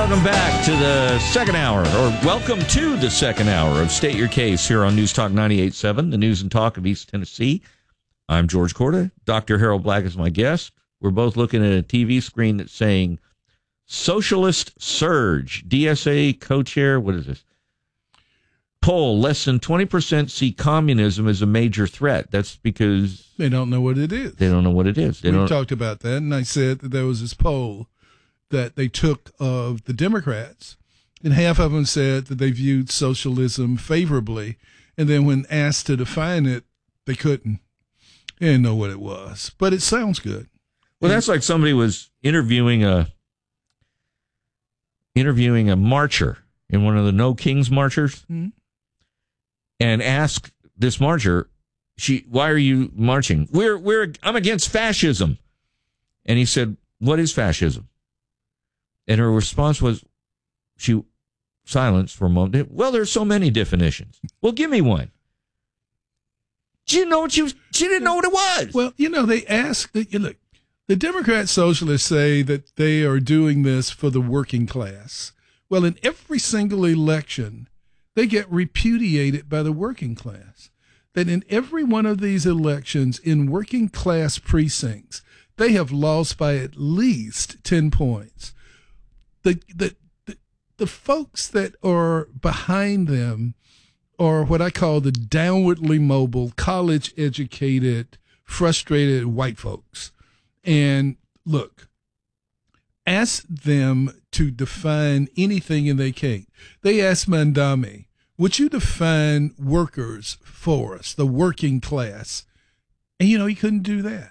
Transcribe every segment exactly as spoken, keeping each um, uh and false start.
Welcome back to the second hour, or welcome to the second hour of State Your Case here on News Talk ninety-eight point seven, the news and talk of East Tennessee. I'm George Corda. Doctor Harold Black is my guest. We're both looking at a T V screen that's saying Socialist Surge, D S A co-chair, what is this? Poll, less than twenty percent see communism as a major threat. That's because they don't know what it is. They don't know what it is. They we don't... talked about that, and I said that there was this poll that they took of the Democrats, and half of them said that they viewed socialism favorably, and then when asked to define it, they couldn't. They didn't know what it was, but it sounds good. Well, that's like somebody was interviewing a interviewing a marcher in one of the No Kings marchers, mm-hmm. and asked this marcher, "She, why are you marching?" We're we're I'm against fascism, and he said, "What is fascism?" And her response was, she silenced for a moment. Well, there's so many definitions. Well, give me one. She didn't know what she was. She didn't know what it was. Well, you know, they asked. Look, the Democrat socialists say that they are doing this for the working class. Well, in every single election, they get repudiated by the working class. That in every one of these elections, in working class precincts, they have lost by at least ten points. The, the the the folks that are behind them are what I call the downwardly mobile, college-educated, frustrated white folks. And look, ask them to define anything and they can't. They asked Mandami, would you define workers for us, the working class? And, you know, he couldn't do that.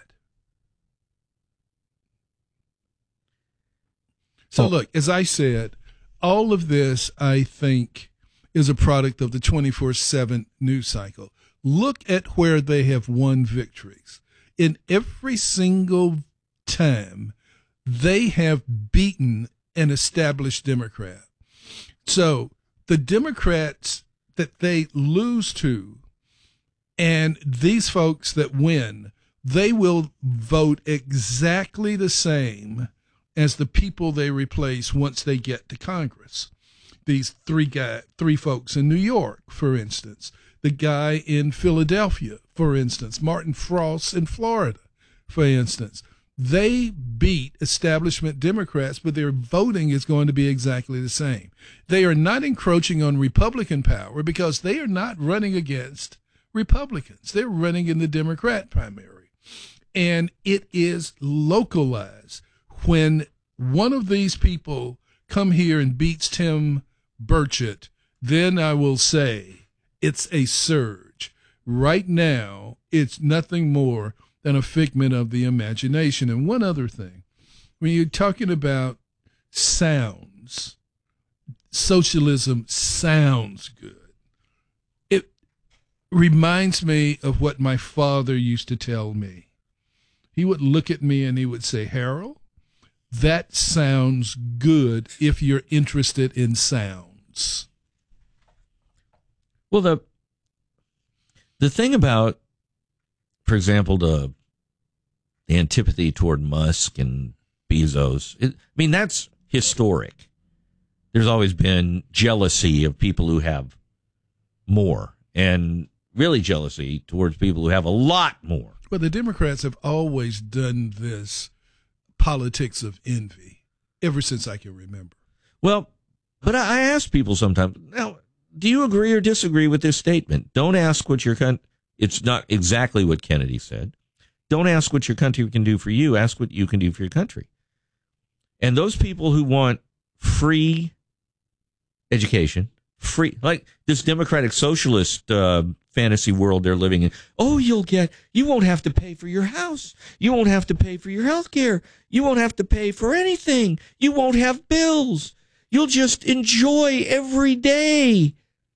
So, look, as I said, all of this, I think, is a product of the twenty-four seven news cycle. Look at where they have won victories. In every single time, they have beaten an established Democrat. So the Democrats that they lose to and these folks that win, they will vote exactly the same as the people they replace once they get to Congress. These three guy, three folks in New York, for instance, the guy in Philadelphia, for instance, Martin Frost in Florida, for instance, they beat establishment Democrats, but their voting is going to be exactly the same. They are not encroaching on Republican power because they are not running against Republicans. They're running in the Democrat primary. And it is localized. When one of these people come here and beats Tim Burchett, then I will say it's a surge. Right now, it's nothing more than a figment of the imagination. And one other thing, when you're talking about sounds, socialism sounds good. It reminds me of what my father used to tell me. He would look at me and he would say, Harold, that sounds good if you're interested in sounds. Well, the the thing about, for example, the, the antipathy toward Musk and Bezos, it, I mean, that's historic. There's always been jealousy of people who have more, and really jealousy towards people who have a lot more. Well, the Democrats have always done this politics of envy ever since I can remember. Well, but I ask people sometimes, now, do you agree or disagree with this statement? Don't ask what your country, it's not exactly what Kennedy said. Don't ask what your country can do for you. Ask what you can do for your country. And those people who want free education, free, like this democratic socialist uh, fantasy world they're living in. Oh, you'll get, you won't have to pay for your house. You won't have to pay for your health care. You won't have to pay for anything. You won't have bills. You'll just enjoy every day.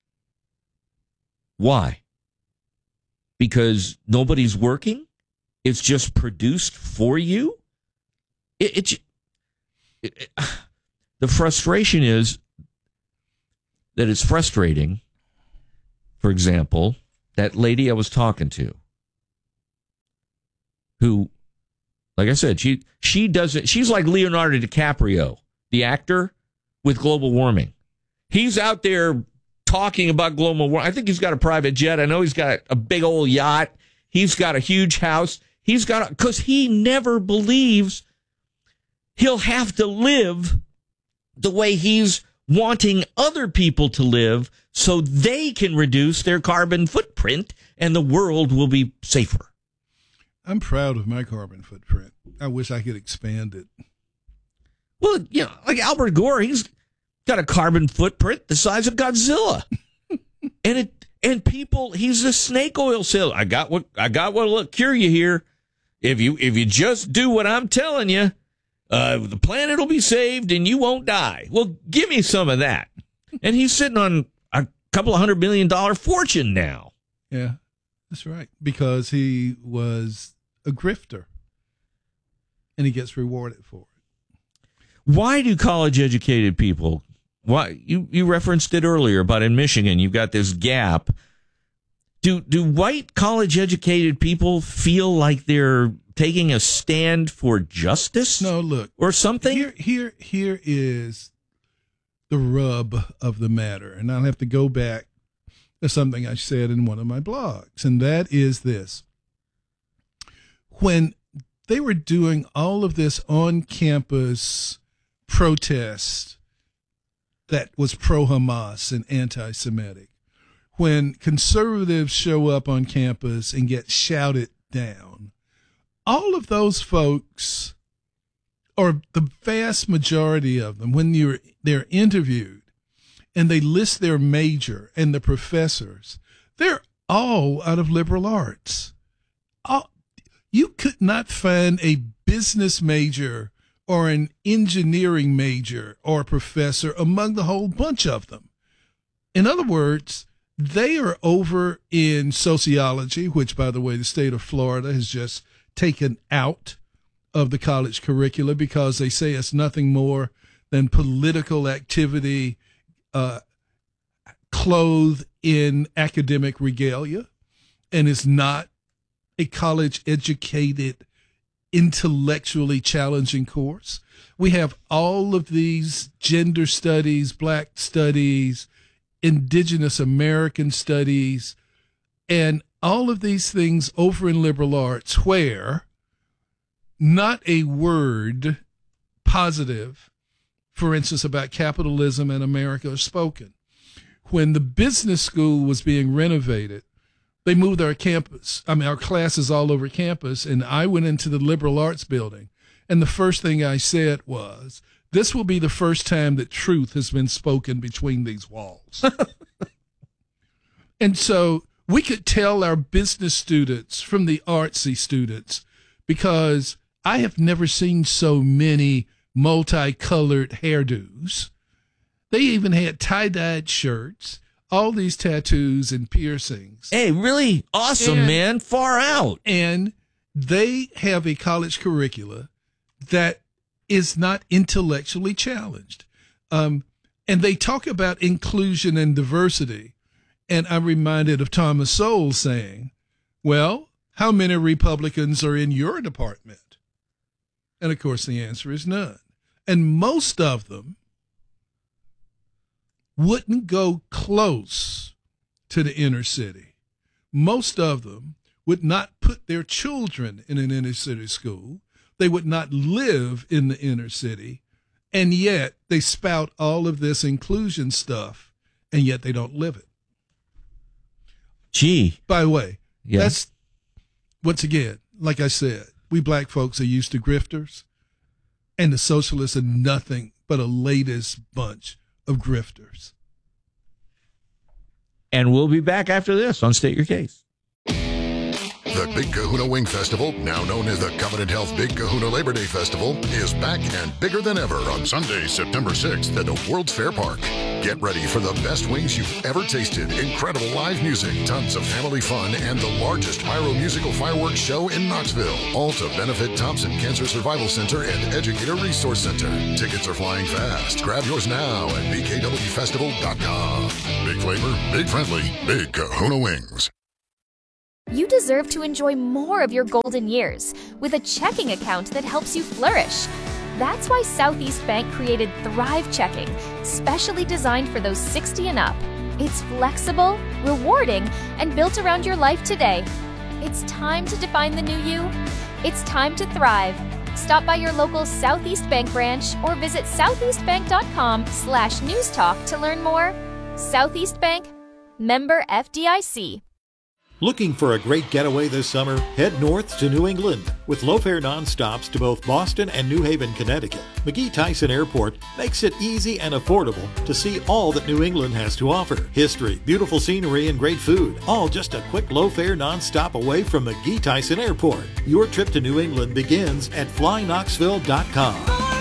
Why? Because nobody's working? It's just produced for you? It, it, it, it the frustration is that it's frustrating. For example, that lady I was talking to, who, like I said, she she doesn't. She's like Leonardo DiCaprio, the actor. with global warming. He's out there talking about global warming. I think he's got a private jet. I know he's got a big old yacht. He's got a huge house. He's got, because he never believes he'll have to live the way he's wanting other people to live so they can reduce their carbon footprint and the world will be safer. I'm proud of my carbon footprint. I wish I could expand it. Well, you know, like Albert Gore, he's got a carbon footprint the size of Godzilla. and it and people, he's a snake oil salesman. I got what I got what'll cure you here. If you if you just do what I'm telling you, uh, the planet will be saved and you won't die. Well, give me some of that. And he's sitting on a couple of hundred million dollar fortune now. Yeah, that's right. Because he was a grifter, and he gets rewarded for it. Why do college educated people? Why you you referenced it earlier about in Michigan you've got this gap. Do do white college-educated people feel like they're taking a stand for justice? No, look. Or something? Here, here, here is the rub of the matter. And I'll have to go back to something I said in one of my blogs. And that is this. When they were doing all of this on-campus protest that was pro-Hamas and anti-Semitic, when conservatives show up on campus and get shouted down, all of those folks, or the vast majority of them, when you're they're interviewed and they list their major and the professors, they're all out of liberal arts. All, you could not find a business major or an engineering major or professor among the whole bunch of them. In other words, they are over in sociology, which, by the way, the state of Florida has just taken out of the college curricula because they say it's nothing more than political activity uh, clothed in academic regalia, and is not a college-educated, intellectually challenging course. We have all of these gender studies, black studies, Indigenous American studies, and all of these things over in liberal arts where not a word positive, for instance, about capitalism in America is spoken. When the business school was being renovated, they moved our campus, I mean, our classes all over campus, and I went into the liberal arts building, and the first thing I said was, this will be the first time that truth has been spoken between these walls. And so we could tell our business students from the artsy students, because I have never seen so many multicolored hairdos. They even had tie-dyed shirts, all these tattoos and piercings. Hey, really awesome, and, man. Far out. And they have a college curricula that is not intellectually challenged. Um, and they talk about inclusion and diversity. And I'm reminded of Thomas Sowell saying, well, how many Republicans are in your department? And of course, the answer is none. And most of them wouldn't go close to the inner city. Most of them would not put their children in an inner city school. They would not live in the inner city, and yet they spout all of this inclusion stuff, and yet they don't live it. Gee. By the way, yeah. that's, once again, like I said, we black folks are used to grifters, and the socialists are nothing but a latest bunch of grifters. And we'll be back after this on State Your Case. The Big Kahuna Wing Festival, now known as the Covenant Health Big Kahuna Labor Day Festival, is back and bigger than ever on Sunday, September sixth at the World's Fair Park. Get ready for the best wings you've ever tasted, incredible live music, tons of family fun, and the largest pyro-musical fireworks show in Knoxville, all to benefit Thompson Cancer Survival Center and Educator Resource Center. Tickets are flying fast. Grab yours now at b k w festival dot com. Big flavor, big friendly, Big Kahuna Wings. You deserve to enjoy more of your golden years with a checking account that helps you flourish. That's why Southeast Bank created Thrive Checking, specially designed for those sixty and up. It's flexible, rewarding, and built around your life today. It's time to define the new you. It's time to thrive. Stop by your local Southeast Bank branch or visit southeastbank.com slash newstalk to learn more. Southeast Bank, member F D I C. Looking for a great getaway this summer? Head north to New England. With low-fare nonstops to both Boston and New Haven, Connecticut, McGee Tyson Airport makes it easy and affordable to see all that New England has to offer. History, beautiful scenery, and great food, all just a quick low-fare nonstop away from McGee Tyson Airport. Your trip to New England begins at fly knoxville dot com.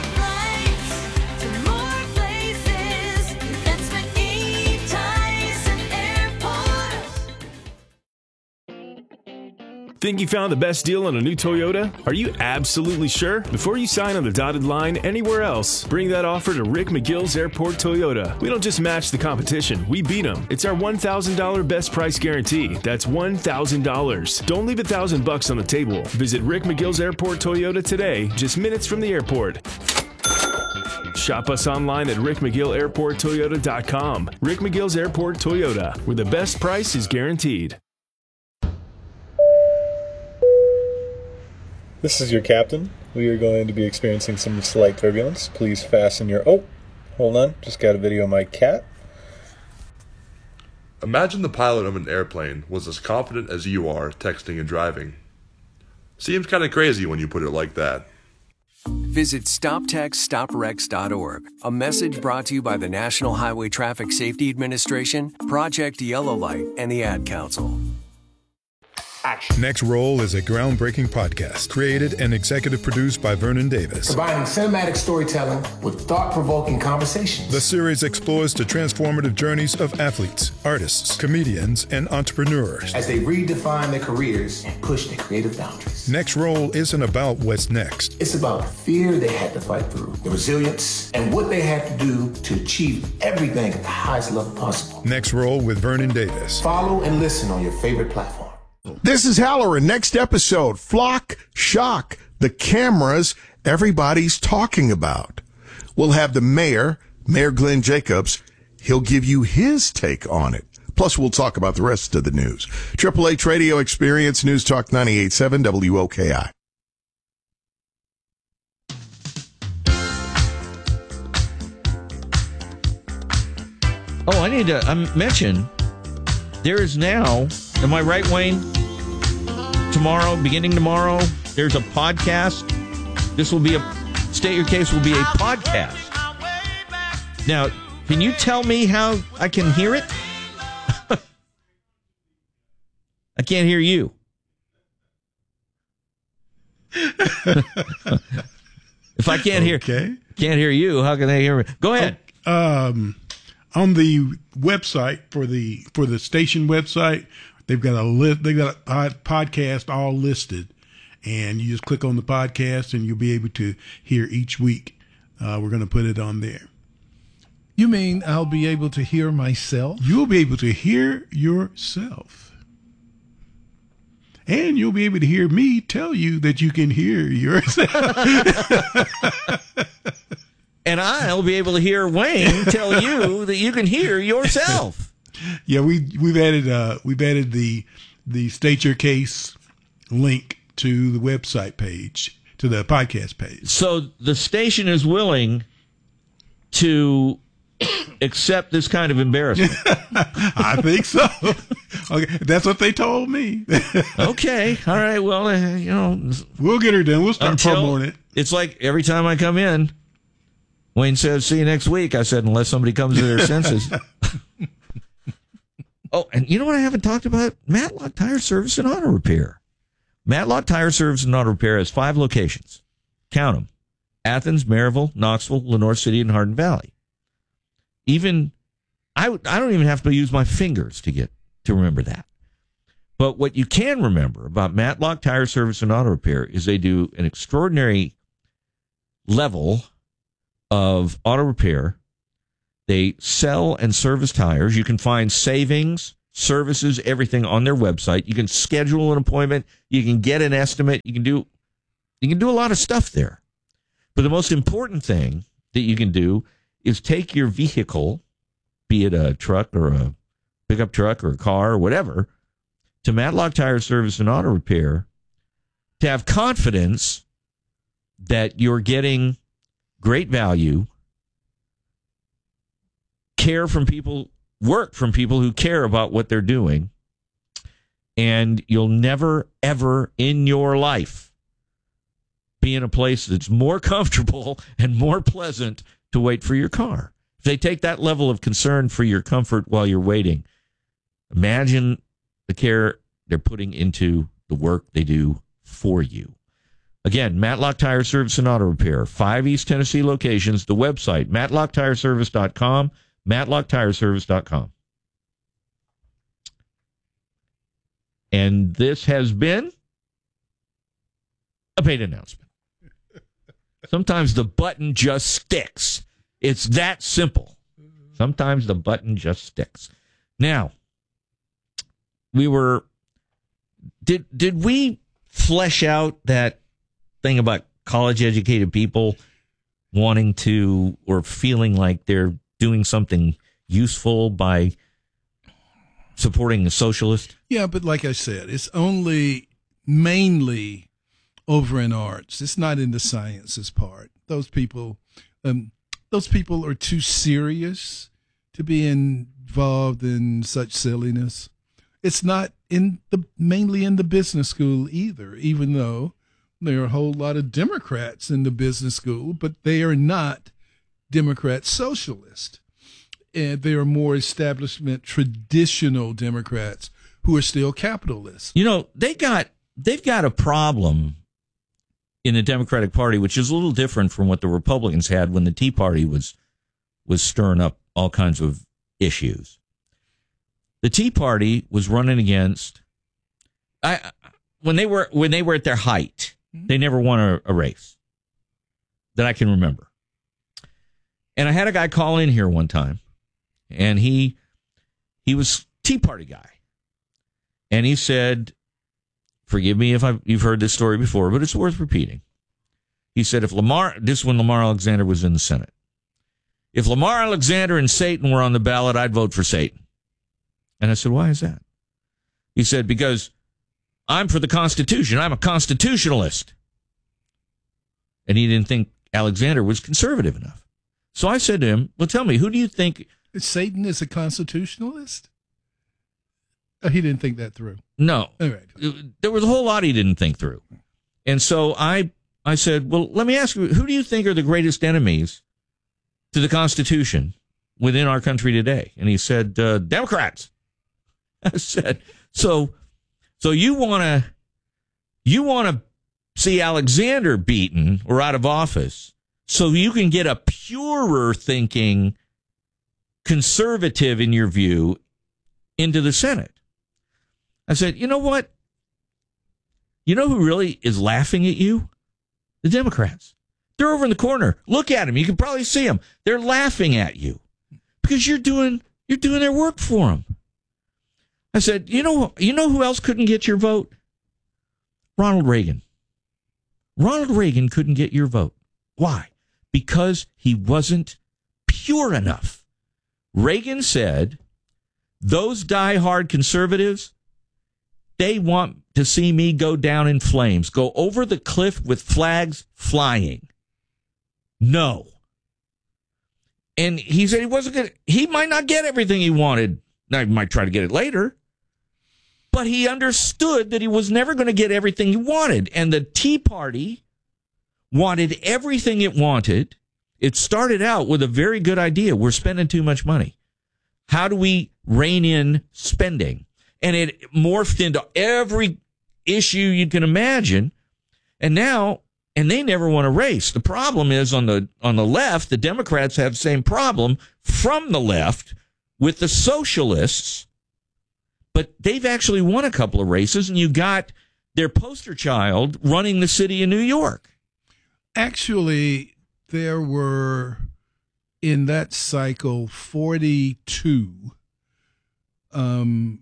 Think you found the best deal on a new Toyota? Are you absolutely sure? Before you sign on the dotted line anywhere else, bring that offer to Rick McGill's Airport Toyota. We don't just match the competition, we beat them. It's our one thousand dollars best price guarantee. That's one thousand dollars. Don't leave a thousand bucks on the table. Visit Rick McGill's Airport Toyota today, just minutes from the airport. Shop us online at rick mcgill airport toyota dot com. Rick McGill's Airport Toyota, where the best price is guaranteed. This is your captain. We are going to be experiencing some slight turbulence. Please fasten your... Oh, hold on. Just got a video of my cat. Imagine the pilot of an airplane was as confident as you are texting and driving. Seems kind of crazy when you put it like that. Visit stop text stop wrecks dot org. A message brought to you by the National Highway Traffic Safety Administration, Project Yellow Light, and the Ad Council. Action. Next Roll is a groundbreaking podcast created and executive produced by Vernon Davis. Combining cinematic storytelling with thought-provoking conversations. The series explores the transformative journeys of athletes, artists, comedians, and entrepreneurs as they redefine their careers and push their creative boundaries. Next Roll isn't about what's next. It's about the fear they had to fight through, the resilience, and what they had to do to achieve everything at the highest level possible. Next Roll with Vernon Davis. Follow and listen on your favorite platform. This is Halloran. Next episode, Flock, Shock, the cameras everybody's talking about. We'll have the mayor, Mayor Glenn Jacobs. He'll give you his take on it. Plus, we'll talk about the rest of the news. Triple H Radio Experience, News Talk ninety-eight point seven W O K I. Oh, I need to um, mention, there is now, am I right, Wayne? Tomorrow, beginning tomorrow, there's a podcast. This will be a, State Your Case will be a podcast. Now, can you tell me how I can hear it? I can't hear you. If I can't hear, okay. can't hear you, how can they hear me? Go ahead. Um, on the website for the for the station website, they've got a list. They've got a podcast all listed, and you just click on the podcast, and you'll be able to hear each week. Uh, we're going to put it on there. You mean I'll be able to hear myself? You'll be able to hear yourself. And you'll be able to hear me tell you that you can hear yourself. And I'll be able to hear Wayne tell you that you can hear yourself. Yeah, we we've added uh we've added the the State Your Case link to the website page, to the podcast page. So the station is willing to accept this kind of embarrassment. I think so. Okay, that's what they told me. Okay, all right. Well, uh, you know, we'll get her done. We'll start promoting it. It's like every time I come in, Wayne says, "See you next week." I said, "Unless somebody comes to their senses." Oh, and you know what I haven't talked about? Matlock Tire Service and Auto Repair. Matlock Tire Service and Auto Repair has five locations. Count them: Athens, Maryville, Knoxville, Lenore City, and Hardin Valley. Even I, I don't even have to use my fingers to get to remember that. But what you can remember about Matlock Tire Service and Auto Repair is they do an extraordinary level of auto repair. They sell and service tires. You can find savings, services, everything on their website. You can schedule an appointment. You can get an estimate. You can do you can do a lot of stuff there. But the most important thing that you can do is take your vehicle, be it a truck or a pickup truck or a car or whatever, to Matlock Tire Service and Auto Repair to have confidence that you're getting great value, care from people, work from people who care about what they're doing, and you'll never, ever in your life be in a place that's more comfortable and more pleasant to wait for your car. If they take that level of concern for your comfort while you're waiting, imagine the care they're putting into the work they do for you. Again, Matlock Tire Service and Auto Repair, five East Tennessee locations. The website, matlock tire service dot com, matlock tire service dot com. And this has been a paid announcement. Sometimes the button just sticks. It's that simple. Sometimes the button just sticks. Now, we were, did did we flesh out that thing about college-educated people wanting to or feeling like they're doing something useful by supporting a socialist? Yeah, but like I said, it's only mainly over in arts. It's not in the sciences part. Those people, um, those people are too serious to be involved in such silliness. It's not in the mainly in the business school either, even though there are a whole lot of Democrats in the business school, but they are not Democrat socialist. And they are more establishment traditional Democrats who are still capitalists. You know, they got they've got a problem in the Democratic Party, which is a little different from what the Republicans had when the Tea Party was was stirring up all kinds of issues. The Tea Party was running against I when they were when they were at their height, they never won a, a race that I can remember. And I had a guy call in here one time, and he he was Tea Party guy. And he said, forgive me if I've, you've heard this story before, but it's worth repeating. He said, if Lamar, this is when Lamar Alexander was in the Senate, if Lamar Alexander and Satan were on the ballot, I'd vote for Satan. And I said, why is that? He said, because I'm for the Constitution. I'm a constitutionalist. And he didn't think Alexander was conservative enough. So I said to him, well, tell me, who do you think... Satan is a constitutionalist? Oh, he didn't think that through. No. All right. There was a whole lot he didn't think through. And so I, I said, well, let me ask you, who do you think are the greatest enemies to the Constitution within our country today? And he said, uh, Democrats. I said, so, so you want to, you want to see Alexander beaten or out of office so you can get a purer thinking conservative in your view into the Senate. I said, you know what? You know who really is laughing at you? The Democrats. They're over in the corner. Look at them. You can probably see them. They're laughing at you because you're doing you're doing their work for them. I said, you know, you know who else couldn't get your vote? Ronald Reagan. Ronald Reagan couldn't get your vote. Why? Because he wasn't pure enough. Reagan said, those diehard conservatives, they want to see me go down in flames, go over the cliff with flags flying. No. And he said he wasn't going to, he might not get everything he wanted. Now, he might try to get it later. But he understood that he was never going to get everything he wanted. And the Tea Party wanted everything it wanted. It started out with a very good idea. We're spending too much money. How do we rein in spending? And it morphed into every issue you can imagine. And now, and they never won a race. The problem is on the on the left, the Democrats have the same problem from the left with the socialists. But they've actually won a couple of races, and you got their poster child running the city of New York. Actually, there were, in that cycle, forty-two um,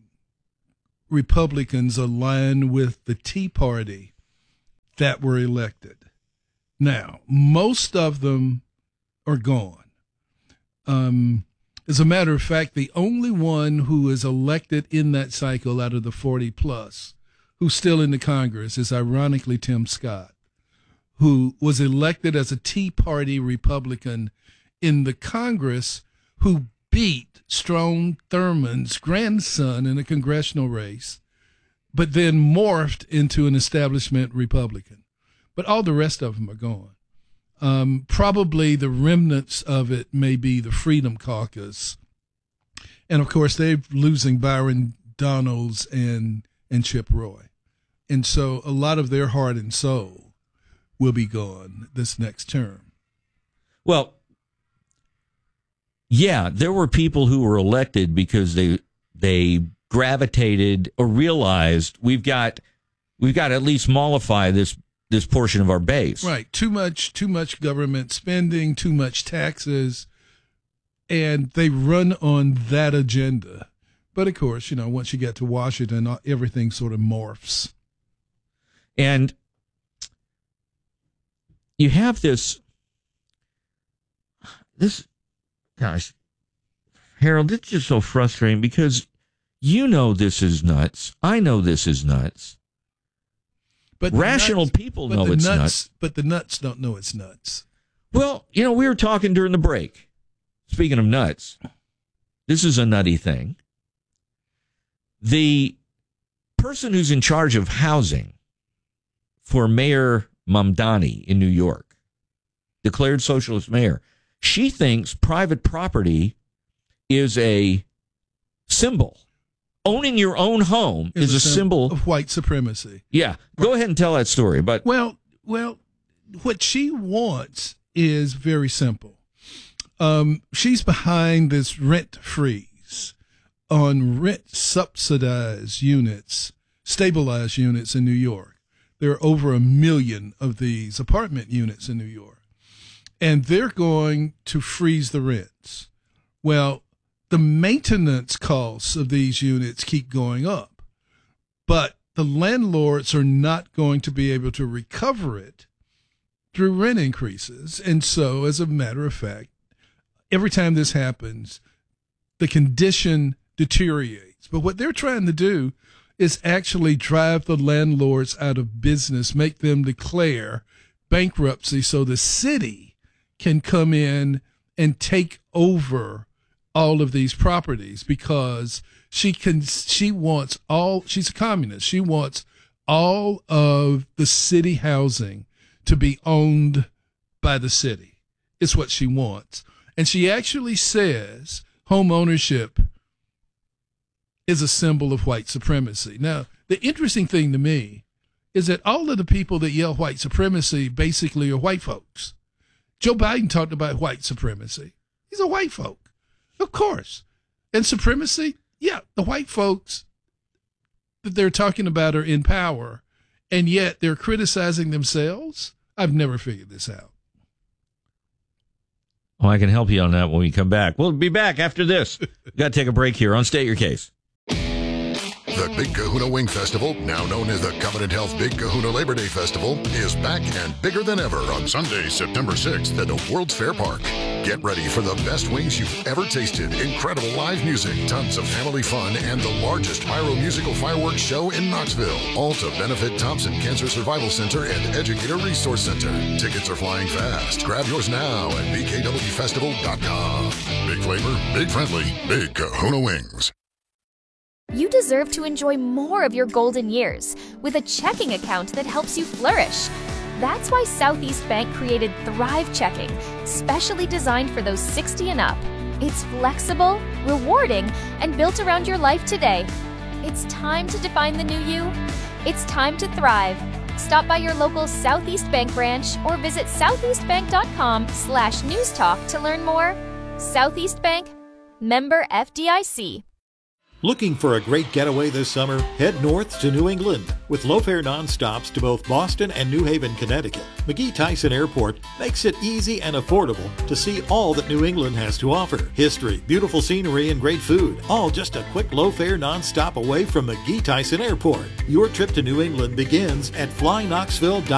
Republicans aligned with the Tea Party that were elected. Now, most of them are gone. Um, as a matter of fact, the only one who is elected in that cycle out of the forty plus who's still in the Congress is ironically Tim Scott, who was elected as a Tea Party Republican in the Congress, who beat Strom Thurmond's grandson in a congressional race, but then morphed into an establishment Republican. But all the rest of them are gone. Um, probably the remnants of it may be the Freedom Caucus. And, of course, they're losing Byron Donalds and, and Chip Roy. And so a lot of their heart and soul will be gone this next term. Well, yeah, there were people who were elected because they they gravitated or realized we've got we've got to at least mollify this this portion of our base. Right. Too much too much government spending, too much taxes, and they run on that agenda. But of course, you know, once you get to Washington, everything sort of morphs. And you have this this gosh, Harold, it's just so frustrating because you know this is nuts. I know this is nuts. But rational nuts, people but know the it's nuts, nuts. But the nuts don't know it's nuts. Well, you know, we were talking during the break. Speaking of nuts, this is a nutty thing. The person who's in charge of housing for Mayor Mamdani in New York, declared socialist mayor, she thinks private property is a symbol. Owning your own home is, is a symbol of white supremacy. Yeah. Go ahead and tell that story. But well, well, what she wants is very simple. Um, she's behind this rent freeze on rent subsidized units, stabilized units in New York. There are over a million of these apartment units in New York. And they're going to freeze the rents. Well, the maintenance costs of these units keep going up, but the landlords are not going to be able to recover it through rent increases. And so, as a matter of fact, every time this happens, the condition deteriorates. But what they're trying to do is actually drive the landlords out of business, make them declare bankruptcy so the city can come in and take over all of these properties, because she can, she wants all, she's a communist. She wants all of the city housing to be owned by the city. It's what she wants. And she actually says home ownership is a symbol of white supremacy. Now, the interesting thing to me is that all of the people that yell white supremacy basically are white folks. Joe Biden talked about white supremacy. He's a white folk. Of course. And supremacy, yeah, the white folks that they're talking about are in power, and yet they're criticizing themselves. I've never figured this out. Well, I can help you on that when we come back. We'll be back after this. Got to take a break here on State Your Case. The Big Kahuna Wing Festival, now known as the Covenant Health Big Kahuna Labor Day Festival, is back and bigger than ever on Sunday, September sixth at the World's Fair Park. Get ready for the best wings you've ever tasted, incredible live music, tons of family fun, and the largest pyro musical fireworks show in Knoxville. All to benefit Thompson Cancer Survival Center and Educator Resource Center. Tickets are flying fast. Grab yours now at b k w festival dot com. Big flavor, big friendly, Big Kahuna Wings. You deserve to enjoy more of your golden years with a checking account that helps you flourish. That's why Southeast Bank created Thrive Checking, specially designed for those sixty and up. It's flexible, rewarding, and built around your life today. It's time to define the new you. It's time to thrive. Stop by your local Southeast Bank branch or visit southeastbank.com slash newstalk to learn more. Southeast Bank, member F D I C. Looking for a great getaway this summer? Head north to New England. With low-fare nonstops to both Boston and New Haven, Connecticut, McGee-Tyson Airport makes it easy and affordable to see all that New England has to offer. History, beautiful scenery, and great food, all just a quick low-fare nonstop away from McGee-Tyson Airport. Your trip to New England begins at fly knoxville dot com.